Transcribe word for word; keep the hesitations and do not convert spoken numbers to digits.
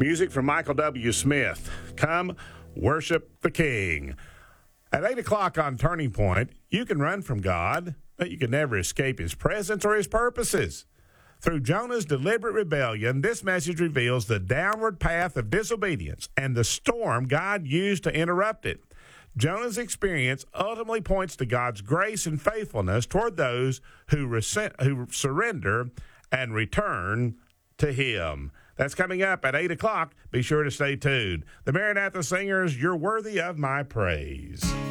Music from Michael W. Smith. Come worship the King. At eight o'clock on Turning Point, you can run from God, but you can never escape his presence or his purposes. Through Jonah's deliberate rebellion, this message reveals the downward path of disobedience and the storm God used to interrupt it. Jonah's experience ultimately points to God's grace and faithfulness toward those who, resent, who surrender and return to him. That's coming up at eight o'clock. Be sure to stay tuned. The Maranatha Singers, you're worthy of my praise.